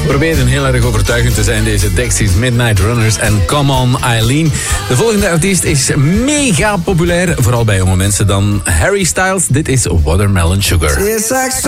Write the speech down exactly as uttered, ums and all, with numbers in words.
Probeerden heel erg overtuigend te zijn, deze Dexys, Midnight Runners en Come On Eileen. De volgende artiest is mega populair, vooral bij jonge mensen dan. Harry Styles, dit is Watermelon Sugar.